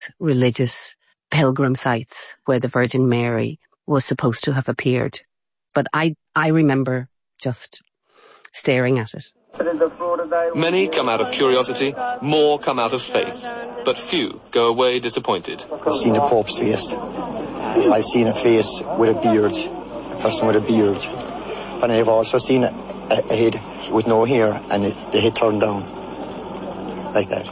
religious pilgrim sites where the Virgin Mary was supposed to have appeared. But I remember just staring at it. Many come out of curiosity, more come out of faith, but few go away disappointed. I've seen the Pope's face. I've seen a face with a beard, a person with a beard. And I've also seen a head with no hair and the head turned down, like that.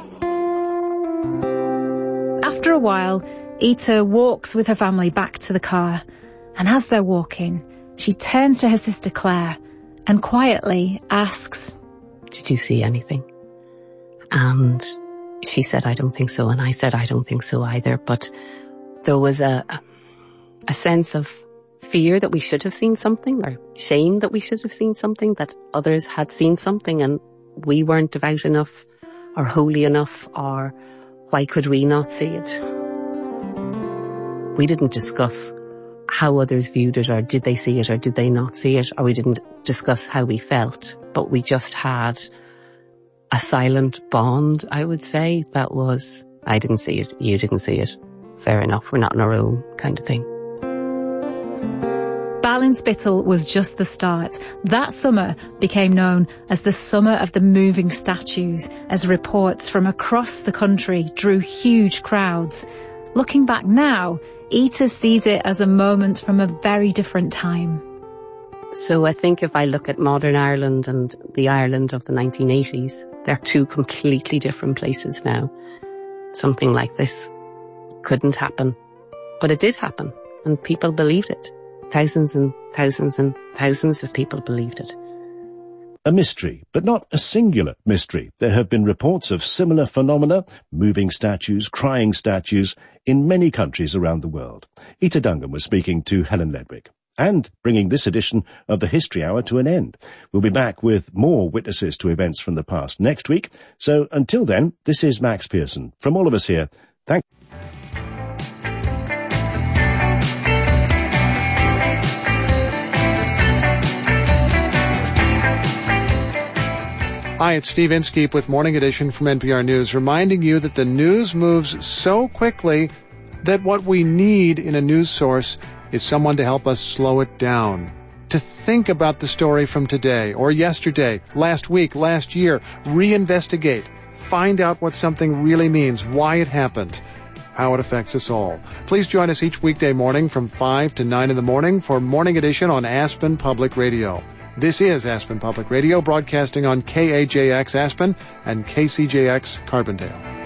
After a while, Ita walks with her family back to the car. And as they're walking, she turns to her sister Claire and quietly asks, "Did you see anything?" And she said, "I don't think so." And I said, "I don't think so either." But there was a sense of fear that we should have seen something, or shame that we should have seen something, that others had seen something and we weren't devout enough or holy enough, or why could we not see it? We didn't discuss how others viewed it, or did they see it or did they not see it, or we didn't discuss how we felt, but we just had a silent bond, I would say, that was, I didn't see it, you didn't see it, fair enough, we're not in our own kind of thing. Ballinspittle was just the start. That summer became known as the Summer of the Moving Statues, as reports from across the country drew huge crowds. Looking back now, Ita sees it as a moment from a very different time. So I think if I look at modern Ireland and the Ireland of the 1980s, they're two completely different places now. Something like this couldn't happen, but it did happen, and people believed it. Thousands and thousands and thousands of people believed it. A mystery, but not a singular mystery. There have been reports of similar phenomena, moving statues, crying statues, in many countries around the world. Ita Dungan was speaking to Helen Ledwick, and bringing this edition of the History Hour to an end. We'll be back with more witnesses to events from the past next week. So until then, this is Max Pearson. From all of us here, thank you. Hi, it's Steve Inskeep with Morning Edition from NPR News, reminding you that the news moves so quickly that what we need in a news source is someone to help us slow it down. To think about the story from today or yesterday, last week, last year, reinvestigate, find out what something really means, why it happened, how it affects us all. Please join us each weekday morning from 5 to 9 in the morning for Morning Edition on Aspen Public Radio. This is Aspen Public Radio, broadcasting on KAJX Aspen and KCJX Carbondale.